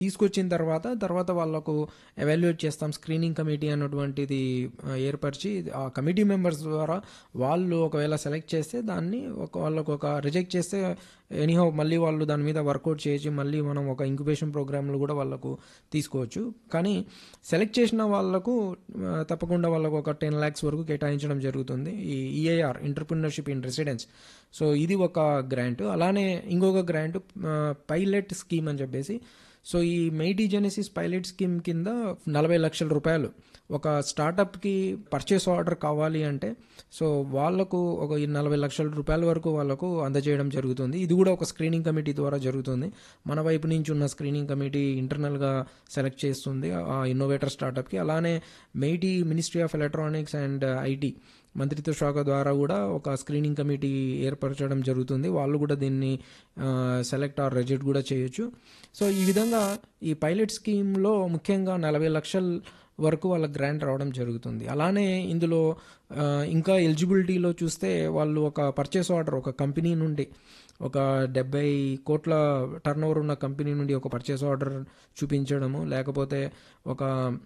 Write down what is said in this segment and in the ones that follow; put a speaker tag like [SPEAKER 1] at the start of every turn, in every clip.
[SPEAKER 1] తీసుకొచ్చిన తర్వాత వాళ్ళకు ఎవాల్యుయేట్ చేస్తాం. స్క్రీనింగ్ కమిటీ అన్నటువంటిది ఏర్పరిచి ఆ కమిటీ మెంబర్స్ ద్వారా వాళ్ళు ఒకవేళ సెలెక్ట్ చేస్తే దాన్ని వాళ్ళకు ఒక రిజెక్ట్ చేస్తే ఎనీహౌ మళ్ళీ వాళ్ళు దాని మీద వర్కౌట్ చేయొచ్చు. మళ్ళీ మనం ఒక ఇంక్యుబేషన్ ప్రోగ్రాంలు కూడా వాళ్ళకు తీసుకోవచ్చు. కానీ సెలెక్ట్ చేసిన వాళ్ళకు తప్పకుండా వాళ్ళకు ఒక 10 lakhs వరకు కేటాయించడం జరుగుతుంది. ఈ EIR entrepreneurship in residence. So ఇది ఒక గ్రాంట్. అలానే ఇంకొక గ్రాంట్ పైలట్ స్కీమ్ అని చెప్పేసి. సో ఈ మెయిటీ జెనెసిస్ పైలట్ స్కీమ్ కింద 40 లక్షల రూపాయలు ఒక స్టార్టప్కి పర్చేస్ ఆర్డర్ కావాలి అంటే సో వాళ్ళకు ఒక 40 లక్షల రూపాయల వరకు వాళ్ళకు అందజేయడం జరుగుతుంది. ఇది కూడా ఒక స్క్రీనింగ్ కమిటీ ద్వారా జరుగుతుంది. మన వైపు నుంచి ఉన్న స్క్రీనింగ్ కమిటీ ఇంటర్నల్గా సెలెక్ట్ చేస్తుంది ఆ ఇన్నోవేటర్ స్టార్టప్కి. అలానే Meitei ministry of electronics and IT మంత్రిత్వ శాఖ ద్వారా కూడా ఒక స్క్రీనింగ్ కమిటీ ఏర్పరచడం జరుగుతుంది. వాళ్ళు కూడా దీన్ని సెలెక్ట్ ఆర్ రిజెక్ట్ కూడా చేయొచ్చు. సో ఈ విధంగా ఈ పైలట్ స్కీమ్లో ముఖ్యంగా 40 లక్షల వరకు వాళ్ళ గ్రాంట్ రావడం జరుగుతుంది. అలానే ఇందులో ఇంకా ఎలిజిబిలిటీలో చూస్తే వాళ్ళు ఒక పర్చేస్ ఆర్డర్ ఒక కంపెనీ నుండి ఒక 70 కోట్ల టర్నోవర్ ఉన్న కంపెనీ నుండి ఒక పర్చేస్ ఆర్డర్ చూపించడము, లేకపోతే ఒక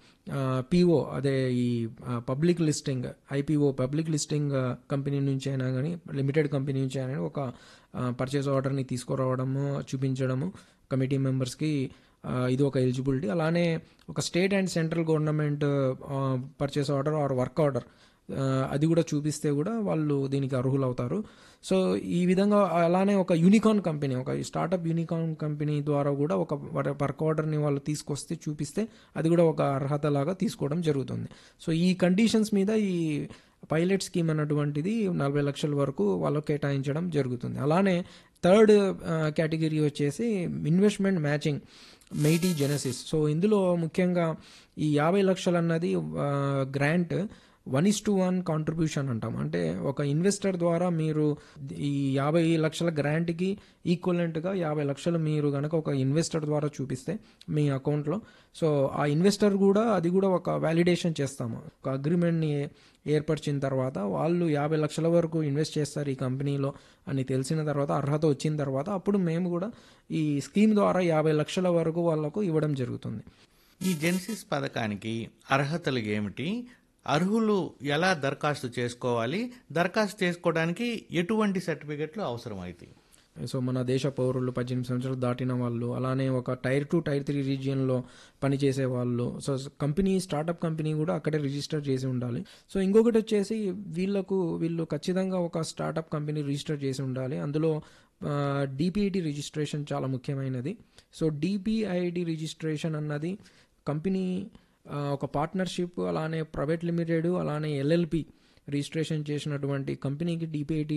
[SPEAKER 1] పిఓ అదే ఈ public listing IPO public listing company నుంచి అయినా కానీ లిమిటెడ్ కంపెనీ నుంచి అయినా ఒక పర్చేస్ ఆర్డర్ని తీసుకురావడము చూపించడము కమిటీ మెంబర్స్కి ఇది ఒక ఎలిజిబిలిటీ. అలానే ఒక state and central government purchase order or work order అది కూడా చూపిస్తే కూడా వాళ్ళు దీనికి అర్హులు అవుతారు. సో ఈ విధంగా అలానే ఒక యూనికార్న్ కంపెనీ ఒక స్టార్టప్ యూనికార్న్ కంపెనీ ద్వారా కూడా ఒక వర్క్ ఆర్డర్ని వాళ్ళు తీసుకొస్తే చూపిస్తే అది కూడా ఒక అర్హత లాగా తీసుకోవడం జరుగుతుంది. సో ఈ కండిషన్స్ మీద ఈ పైలట్ స్కీమ్ అన్నటువంటిది 40 లక్షల వరకు వాళ్ళకు కేటాయించడం జరుగుతుంది. అలానే థర్డ్ కేటగిరీ వచ్చేసి investment matching Meitei Genesis. So ఇందులో ముఖ్యంగా ఈ 50 లక్షలు అన్నది గ్రాంట్ 1:1 కాంట్రిబ్యూషన్ అంటాం. అంటే ఒక ఇన్వెస్టర్ ద్వారా మీరు ఈ 50 లక్షల గ్రాంట్కి ఈక్వలెంట్గా 50 లక్షలు మీరు కనుక ఒక ఇన్వెస్టర్ ద్వారా చూపిస్తే మీ అకౌంట్లో సో ఆ ఇన్వెస్టర్ కూడా అది కూడా ఒక వ్యాలిడేషన్ చేస్తాము. ఒక అగ్రిమెంట్ని ఏర్పరిచిన తర్వాత వాళ్ళు 50 లక్షల వరకు ఇన్వెస్ట్ చేస్తారు ఈ కంపెనీలో అని తెలిసిన తర్వాత అర్హత వచ్చిన తర్వాత అప్పుడు మేము కూడా ఈ స్కీమ్ ద్వారా 50 లక్షల వరకు వాళ్ళకు ఇవ్వడం జరుగుతుంది.
[SPEAKER 2] ఈ జెనసిస్ పథకానికి అర్హతలు ఏమిటి? అర్హులు ఎలా దరఖాస్తు చేసుకోవాలి? దరఖాస్తు చేసుకోవడానికి ఎటువంటి సర్టిఫికెట్లు అవసరం అవుతాయి?
[SPEAKER 1] సో మన దేశ పౌరులు 18 సంవత్సరాలు దాటిన వాళ్ళు, అలానే ఒక టైర్ 2 టైర్ 3 రీజియన్లో పనిచేసే వాళ్ళు, సో స్టార్టప్ కంపెనీ కూడా అక్కడే రిజిస్టర్ చేసి ఉండాలి. సో ఇంకొకటి వచ్చేసి వీళ్ళు ఖచ్చితంగా ఒక స్టార్టప్ కంపెనీ రిజిస్టర్ చేసి ఉండాలి. అందులో డిపిఐడి రిజిస్ట్రేషన్ చాలా ముఖ్యమైనది. సో డిపిఐడి రిజిస్ట్రేషన్ అన్నది కంపెనీ ఒక పార్ట్నర్షిప్, అలానే ప్రైవేట్ లిమిటెడ్, అలానే ఎల్ఎల్పి రిజిస్ట్రేషన్ చేసినటువంటి కంపెనీకి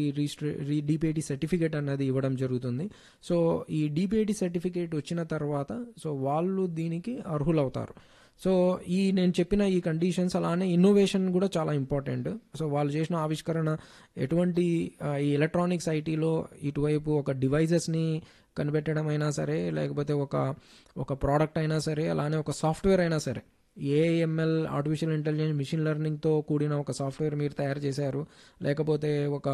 [SPEAKER 1] డిపిఐటి సర్టిఫికేట్ అన్నది ఇవ్వడం జరుగుతుంది. సో ఈ డిపిఐటి సర్టిఫికేట్ వచ్చిన తర్వాత సో వాళ్ళు దీనికి అర్హులవుతారు. సో నేను చెప్పిన ఈ కండిషన్స్ అలానే ఇన్నోవేషన్ కూడా చాలా ఇంపార్టెంట్. సో వాళ్ళు చేసిన ఆవిష్కరణ ఎటువంటి ఈ ఎలక్ట్రానిక్స్ ఐటీలో ఇటువైపు ఒక డివైజెస్ని కనిపెట్టడం అయినా సరే, లేకపోతే ఒక ప్రోడక్ట్ అయినా సరే, అలానే ఒక సాఫ్ట్వేర్ అయినా సరే, ఏఐఎంఎల్ ఆర్టిఫిషియల్ ఇంటెలిజెన్స్ మిషన్ లెర్నింగ్తో కూడిన ఒక సాఫ్ట్వేర్ మీరు తయారు చేశారు, లేకపోతే ఒక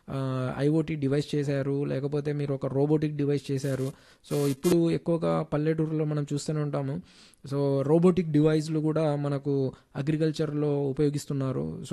[SPEAKER 1] ఐఓటీ డివైస్ చేశారు, లేకపోతే మీరు ఒక రోబోటిక్ డివైస్ చేశారు. సో ఇప్పుడు ఎక్కువగా పల్లెటూరులో మనం చూస్తూనే ఉంటాము. సో రోబోటిక్ డివైస్లు కూడా మనకు అగ్రికల్చర్లో ఉపయోగిస్తున్నారు. సో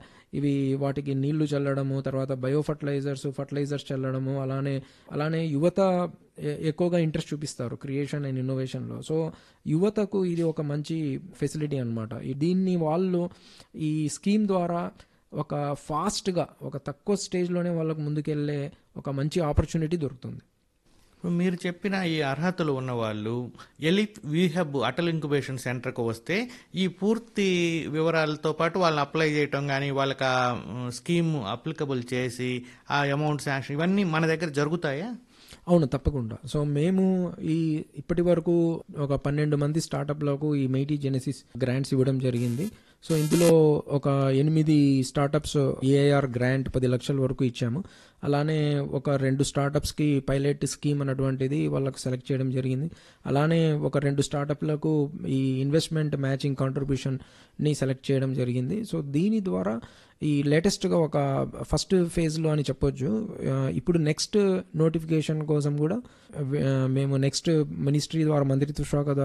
[SPEAKER 1] వాటికి నీళ్లు చల్లడము, తర్వాత ఫర్టిలైజర్స్ చల్లడము, అలానే యువత ఎక్కువగా ఇంట్రెస్ట్ చూపిస్తారు క్రియేషన్ అండ్ ఇన్నోవేషన్లో. సో యువతకు ఇది ఒక మంచి ఫెసిలిటీ అనమాట. దీన్ని వాళ్ళు ఈ స్కీమ్ ద్వారా ఒక ఫాస్ట్గా ఒక తక్కువ స్టేజ్లోనే వాళ్ళకు ముందుకెళ్ళే ఒక మంచి ఆపర్చునిటీ దొరుకుతుంది.
[SPEAKER 2] మీరు చెప్పిన ఈ అర్హతలు ఉన్నవాళ్ళు ఎలిట్ వీహబ్ అటల్ ఇంక్యుబేషన్ సెంటర్కు వస్తే ఈ పూర్తి వివరాలతో పాటు వాళ్ళని అప్లై చేయటం కానీ, వాళ్ళకి ఆ స్కీమ్ అప్లికబుల్ చేసి ఆ అమౌంట్ శాంక్షన్ ఇవన్నీ మన దగ్గర జరుగుతాయా?
[SPEAKER 1] అవును, తప్పకుండా. సో మేము ఇప్పటి వరకు ఒక 12 మంది స్టార్టప్లకు ఈ మెయిటీ జెనసిస్ గ్రాంట్స్ ఇవ్వడం జరిగింది. సో ఇందులో ఒక 8 స్టార్టప్స్ ఏఐఆర్ గ్రాంట్ 10 లక్షల వరకు ఇచ్చాము. అలానే ఒక 2 స్టార్టప్స్కి పైలట్ స్కీమ్ అన్నటువంటిది వాళ్ళకు సెలెక్ట్ చేయడం జరిగింది. అలానే ఒక 2 స్టార్టప్లకు ఈ ఇన్వెస్ట్మెంట్ మ్యాచింగ్ కాంట్రిబ్యూషన్ని సెలెక్ట్ చేయడం జరిగింది. సో దీని ద్వారా ఈ లేటెస్ట్గా ఒక ఫస్ట్ ఫేజ్లో అని చెప్పొచ్చు. ఇప్పుడు నెక్స్ట్ నోటిఫికేషన్ కోసం కూడా మేము నెక్స్ట్ మినిస్ట్రీ ద్వారా, మంత్రిత్వ శాఖ ద్వారా